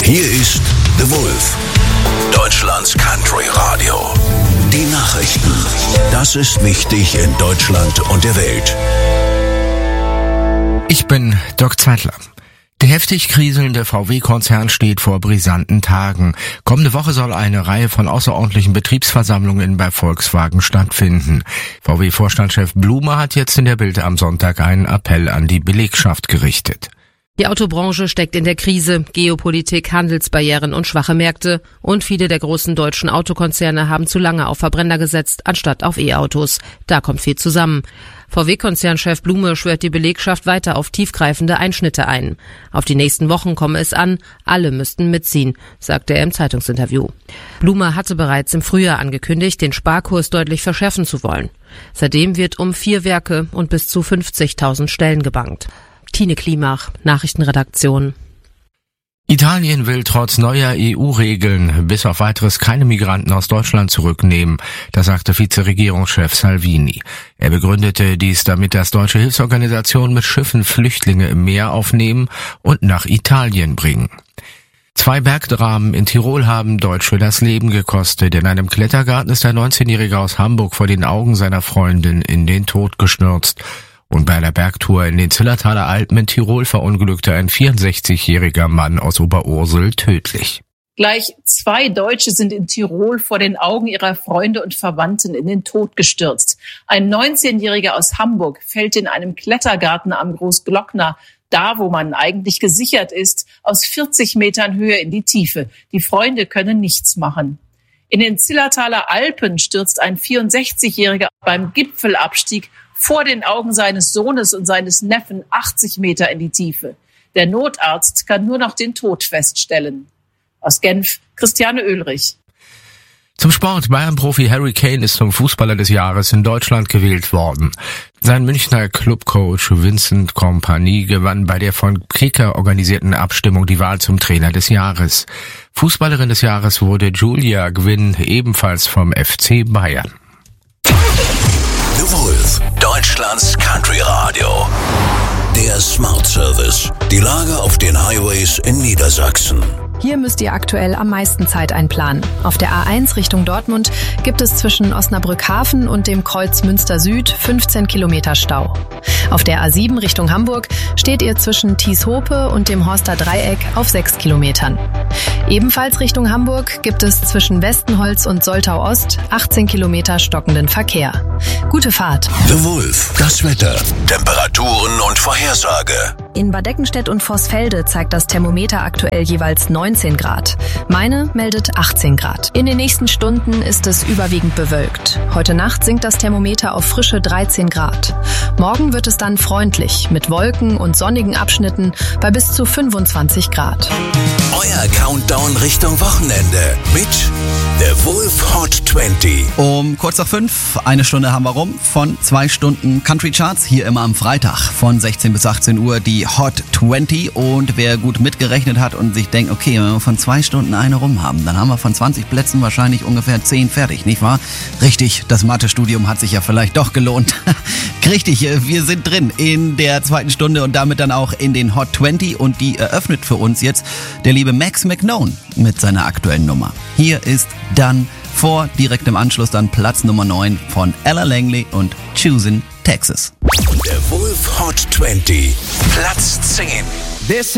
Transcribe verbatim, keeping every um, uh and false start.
Hier ist The Wolf, Deutschlands Country Radio. Die Nachrichten. Das ist wichtig in Deutschland und der Welt. Ich bin Dirk Zeitler. Der heftig kriselnde V W-Konzern steht vor brisanten Tagen. Kommende Woche soll eine Reihe von außerordentlichen Betriebsversammlungen bei Volkswagen stattfinden. V W-Vorstandschef Blume hat jetzt in der Bild am Sonntag einen Appell an die Belegschaft gerichtet. Die Autobranche steckt in der Krise. Geopolitik, Handelsbarrieren und schwache Märkte. Und viele der großen deutschen Autokonzerne haben zu lange auf Verbrenner gesetzt, anstatt auf E-Autos. Da kommt viel zusammen. V W-Konzernchef Blume schwört die Belegschaft weiter auf tiefgreifende Einschnitte ein. Auf die nächsten Wochen komme es an, alle müssten mitziehen, sagte er im Zeitungsinterview. Blume hatte bereits im Frühjahr angekündigt, den Sparkurs deutlich verschärfen zu wollen. Seitdem wird um vier Werke und bis zu fünfzigtausend Stellen gebankt. Tine Klimach, Nachrichtenredaktion. Italien will trotz neuer E U-Regeln bis auf weiteres keine Migranten aus Deutschland zurücknehmen, das sagte Vizeregierungschef Salvini. Er begründete dies damit, dass deutsche Hilfsorganisationen mit Schiffen Flüchtlinge im Meer aufnehmen und nach Italien bringen. Zwei Bergdramen in Tirol haben Deutsche das Leben gekostet. In einem Klettergarten ist ein neunzehnjähriger aus Hamburg vor den Augen seiner Freundin in den Tod gestürzt. Und bei einer Bergtour in den Zillertaler Alpen in Tirol verunglückte ein vierundsechzigjähriger Mann aus Oberursel tödlich. Gleich zwei Deutsche sind in Tirol vor den Augen ihrer Freunde und Verwandten in den Tod gestürzt. Ein neunzehnjähriger aus Hamburg fällt in einem Klettergarten am Großglockner, da wo man eigentlich gesichert ist, aus vierzig Metern Höhe in die Tiefe. Die Freunde können nichts machen. In den Zillertaler Alpen stürzt ein vierundsechzigjähriger beim Gipfelabstieg vor den Augen seines Sohnes und seines Neffen achtzig Meter in die Tiefe. Der Notarzt kann nur noch den Tod feststellen. Aus Genf, Christiane Oehlrich. Zum Sport. Bayern-Profi Harry Kane ist zum Fußballer des Jahres in Deutschland gewählt worden. Sein Münchner Clubcoach Vincent Kompany gewann bei der von Kicker organisierten Abstimmung die Wahl zum Trainer des Jahres. Fußballerin des Jahres wurde Julia Gwynn, ebenfalls vom F C Bayern. The Wolf, Deutschlands Country Radio. Der Smart Service. Die Lage auf den Highways in Niedersachsen. Hier müsst ihr aktuell am meisten Zeit einplanen. Auf der A eins Richtung Dortmund gibt es zwischen Osnabrück-Hafen und dem Kreuz Münster Süd fünfzehn Kilometer Stau. Auf der A sieben Richtung Hamburg steht ihr zwischen Thieshope und dem Horster Dreieck auf sechs Kilometern. Ebenfalls Richtung Hamburg gibt es zwischen Westenholz und Soltau Ost achtzehn Kilometer stockenden Verkehr. Gute Fahrt. The Wolf, das Wetter, Temperaturen und Vorhersage. In Bad Eckenstedt und Vorsfelde zeigt das Thermometer aktuell jeweils neunzehn Grad. Meine meldet achtzehn Grad. In den nächsten Stunden ist es überwiegend bewölkt. Heute Nacht sinkt das Thermometer auf frische dreizehn Grad. Morgen wird es dann freundlich mit Wolken und sonnigen Abschnitten bei bis zu fünfundzwanzig Grad. Euer Countdown Richtung Wochenende mit The Wolf Hot zwanzig. Um kurz nach fünf, eine Stunde haben wir rum von zwei Stunden Country Charts, hier immer am Freitag von sechzehn bis achtzehn Uhr die Hot zwanzig. Und wer gut mitgerechnet hat und sich denkt, okay, wenn wir von zwei Stunden eine rum haben, dann haben wir von zwanzig Plätzen wahrscheinlich ungefähr zehn fertig, nicht wahr? Richtig, das Mathestudium hat sich ja vielleicht doch gelohnt. Richtig, wir sind drin in der zweiten Stunde und damit dann auch in den Hot zwanzig und die eröffnet für uns jetzt der liebe Max McKnone mit seiner aktuellen Nummer. Hier ist dann vor, direkt im Anschluss dann Platz Nummer neun von Ella Langley und Choosing Texas. Der Wolf Hot zwanzig, Platz zehn. This